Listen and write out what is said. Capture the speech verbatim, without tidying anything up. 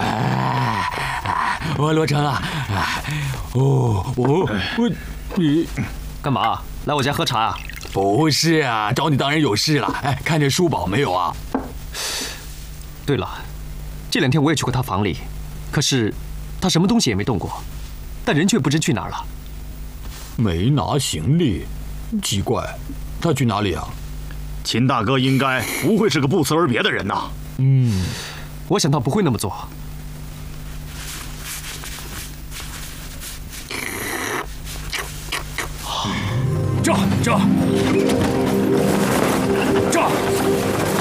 哎，我罗成啊，哦，我我你干嘛？来我家喝茶啊？ 不是啊，找你当然有事了。哎，看见叔宝没有啊？ 对了，这两天我也去过他房里，可是他什么东西也没动过，但人却不知去哪儿了。 没拿行李，奇怪，他去哪里啊？ 秦大哥应该不会是个不辞而别的人呐。 嗯，我想他不会那么做。 这这这